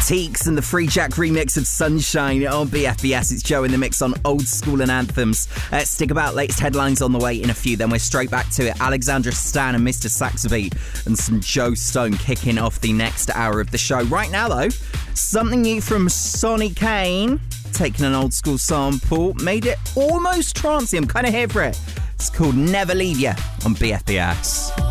Teeks and the Free Jack remix of Sunshine on BFBS. It's Joe in the mix on Old School and Anthems. Stick about, latest headlines on the way in a few, then we're straight back to it. Alexandra Stan and Mr. Saxobeat and some Joe Stone kicking off the next hour of the show. Right now, though, something new from Sonny Kane, taking an old school sample, made it almost trancey. I'm kind of here for it. It's called Never Leave Ya on BFBS.